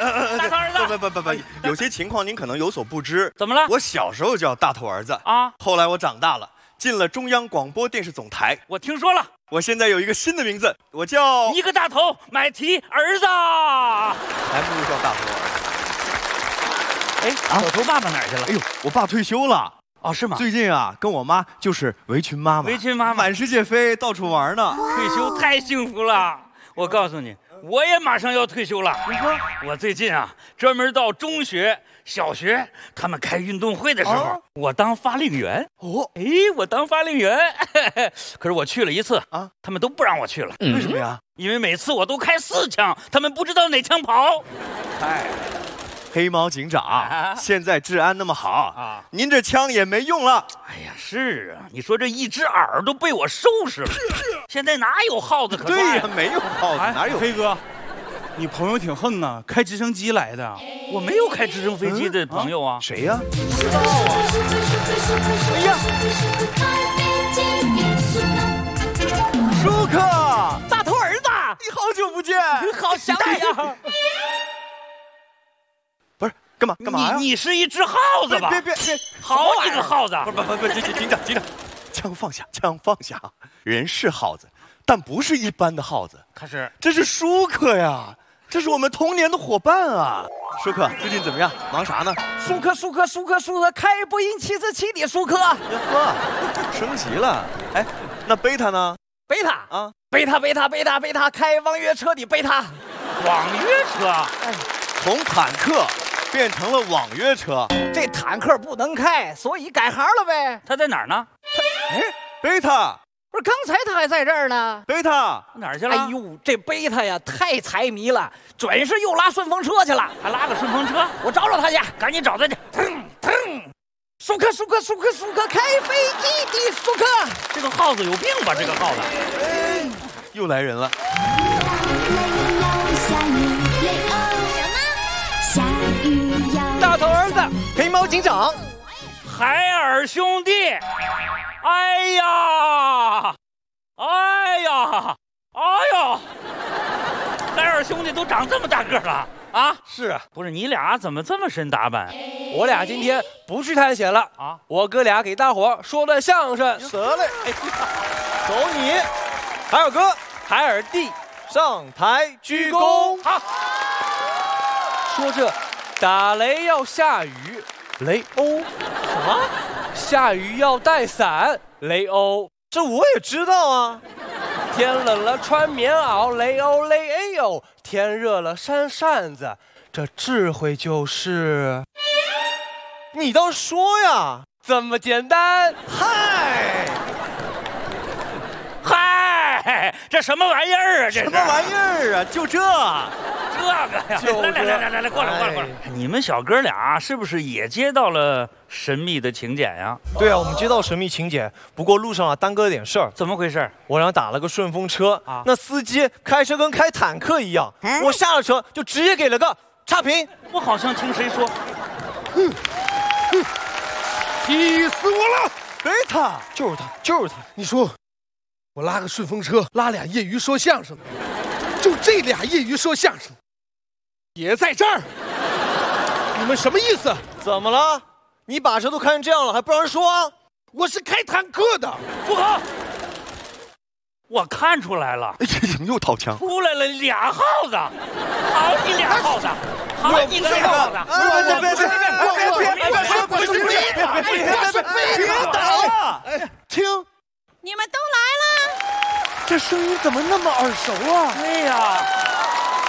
大头儿子。 不，有些情况您可能有所不知。 怎么了？ 我小时候叫大头儿子啊， 后来我长大了，进了中央广播电视总台。 我听说了。 我现在有一个新的名字，我叫一个大头买提儿子， 还不如叫大头儿子。 哎，小头爸爸哪儿去了？ 哎呦，我爸退休了。 哦，是吗？ 最近啊，跟我妈就是围裙妈妈， 围裙妈妈满世界飞，到处玩呢。 退休太幸福了。我告诉你，我也马上要退休了。你说，我最近啊，专门到中学、小学他们开运动会的时候，我当发令员。哦，哎，我当发令员，可是我去了一次啊，他们都不让我去了。 为什么呀？ 因为每次我都开4枪，他们不知道哪枪跑。 哎。黑猫警长，现在治安那么好啊，您这枪也没用了。 哎呀，是啊，你说这一只耳都被我收拾了，现在哪有耗子可抓？ 对呀，没有耗子，哪有？ 黑哥，你朋友挺横呐，开直升机来的。 我没有开直升飞机的朋友啊。 谁呀？ 不知道啊。 哎呀，舒克， 大头儿子， 你好久不见， 好想你呀。 不是干嘛呀？ 你是一只耗子吧？ 别， 好几个耗子！ 不，警长，枪放下，人是耗子，但不是一般的耗子。 可是这是舒克呀，这是我们童年的伙伴啊。舒克最近怎么样？忙啥呢？ 舒克，开波音747的舒克。 呵，升级了。哎，那贝塔呢？ 贝塔啊，贝塔，开网约车的贝塔。 网约车？ 哎， 从坦克变成了网约车。 这坦克不能开，所以改行了呗。 他在哪儿呢？ 哎，贝塔， 不是刚才他还在这儿呢。 贝塔哪儿去了？ 哎呦，这贝塔呀太财迷了，准是又拉顺风车去了。 还拉个顺风车？ 我找找他去， 赶紧找他去。 舒克，开飞机的舒克。 这个耗子有病吧？这个耗子。 又来人了。 大头儿子，黑猫警长， 海尔兄弟。哎呀，海尔兄弟都长这么大个了啊！ 是啊， 不是你俩怎么这么身打扮？ 我俩今天不去探险了啊！我哥俩给大伙说段相声。 得嘞， 走你，海尔哥，海尔弟，上台鞠躬。好。说这打雷要下雨，雷欧。什么？下雨要带伞，雷欧。这我也知道啊。天冷了穿棉袄，雷欧雷哎呦。天热了扇扇子，这智慧就是……你倒说呀，这么简单。 嗨，这什么玩意儿啊？这什么玩意儿啊？就这个呀！来，过来！ 你们小哥俩是不是也接到了神秘的请柬呀？ 对啊，我们接到神秘请柬，不过路上啊耽搁了点事儿。 怎么回事？ 我俩打了个顺风车啊，那司机开车跟开坦克一样，我下了车就直接给了个差评。 我好像听谁说， 气死我了！ 贝塔， 就是他。 你说，我拉个顺风车，拉俩业余说相声的，就这俩业余说相声，也在这儿，你们什么意思？ 怎么了？你把车都开成这样了，还不让人说啊？ 我是开坦克的， 不好！我看出来了， 哎，怎么又掏枪？ 出来了俩耗子，好你俩耗子，好几个耗子！ 别打！ 听， 你们都来了。 这声音怎么那么耳熟啊？ 对呀。